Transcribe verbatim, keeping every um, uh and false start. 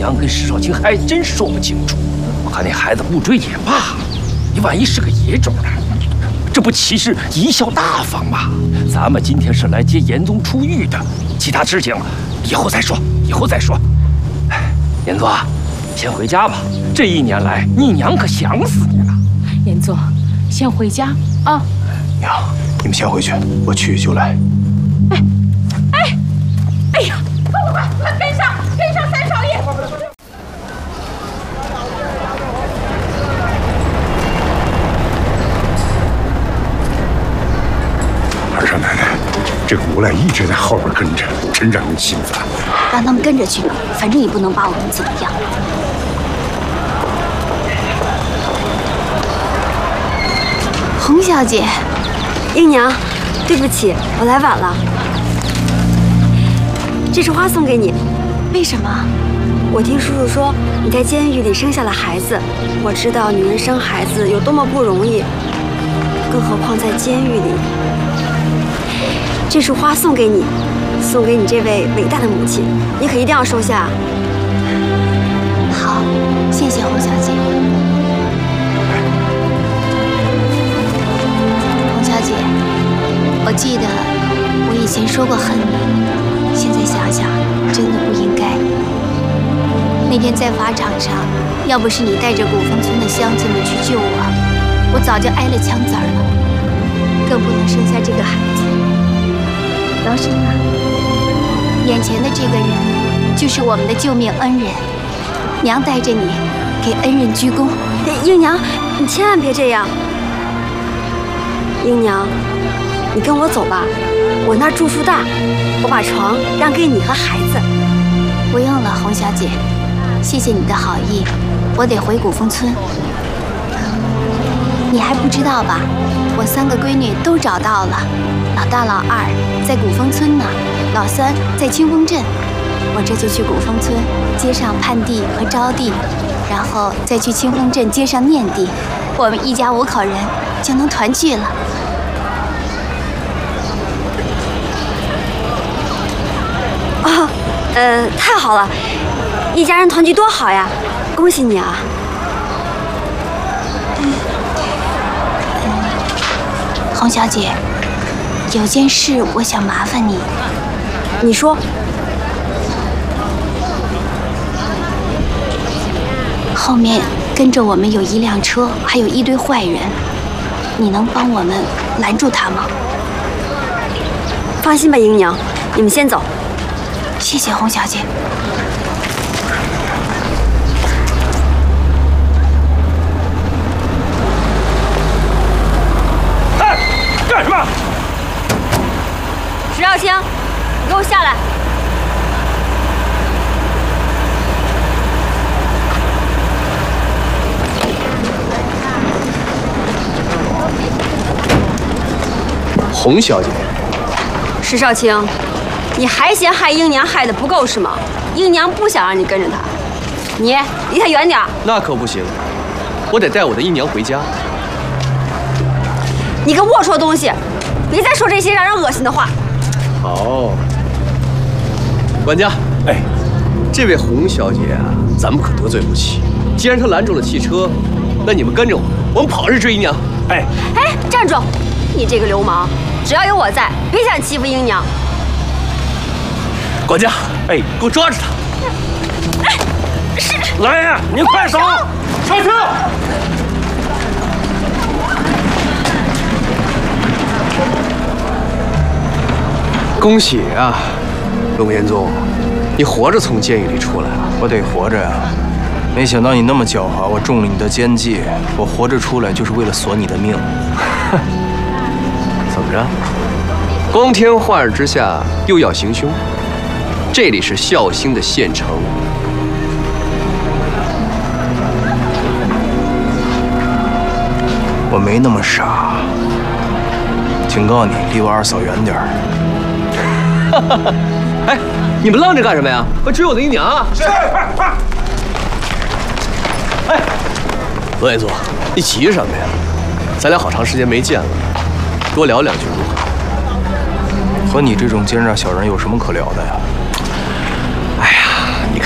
娘跟石少卿还真说不清楚。我看那孩子不追也罢，你万一是个野种呢？这不岂是贻笑大方吗？咱们今天是来接严宗出狱的，其他事情以后再说，以后再说。哎，严宗啊，先回家吧。这一年来，你娘可想死你了。 严宗，先回家啊。 娘，你们先回去，我去就来。 哎，哎，哎呀，快快快，快跟上，跟上三少爷！ 二少奶奶，这个无赖一直在后边跟着，真让人心烦。 让他们跟着去吧，反正也不能把我们怎么样。洪小姐， 英娘，对不起，我来晚了。这束花送给你。 为什么？ 我听叔叔说你在监狱里生下了孩子，我知道女人生孩子有多么不容易，更何况在监狱里。这束花送给你，送给你这位伟大的母亲，你可一定要收下。 好，谢谢洪小姐。洪小姐，我记得我以前说过恨你，现在想想真的不应该。那天在法场上，要不是你带着古风村的乡亲们去救我，我早就挨了枪子儿了，更不能生下这个孩子。老沈啊，眼前的这个人就是我们的救命恩人，娘带着你给恩人鞠躬。 英娘，你千万别这样。英娘，你跟我走吧，我那儿住处大，我把床让给你和孩子。 不用了，洪小姐，谢谢你的好意，我得回古风村。你还不知道吧？我三个闺女都找到了，老大、老二在古风村呢，老三在清风镇。我这就去古风村接上盼地和招娣，然后再去清风镇接上念地，我们一家五口人就能团聚了。 啊，呃，太好了，一家人团聚多好呀！恭喜你啊！ 洪小姐，有件事我想麻烦你。 你说。 后面跟着我们有一辆车，还有一堆坏人，你能帮我们拦住他吗？ 放心吧，英娘，你们先走。 谢谢洪小姐。 哎，干什么？ 石少卿，你给我下来！ 洪小姐， 石少卿，你还嫌害英娘害得不够是吗？英娘不想让你跟着她，你离她远点。 那可不行，我得带我的姨娘回家。 你个龌龊东西，别再说这些让人恶心的话。 好，管家，哎，这位洪小姐啊，咱们可得罪不起。既然她拦住了汽车，那你们跟着我，我们跑着追姨娘。哎， 哎，站住！你这个流氓！只要有我在，别想欺负英娘。 管家，哎，给我抓住他！ 哎，是来呀，你快走，上车！ 恭喜啊，龙延宗，你活着从监狱里出来了。 我得活着呀！没想到你那么狡猾，我中了你的奸计。我活着出来就是为了索你的命。 怎么着？光天化日之下又要行凶？这里是孝兴的县城， 我没那么傻。警告你，离我二嫂远点儿。 哎，你们愣着干什么呀？快追我的姨娘啊！ 是，快快！ 哎，罗延宗，你急什么呀？咱俩好长时间没见了，多聊两句如何？ 和你这种奸诈小人有什么可聊的呀？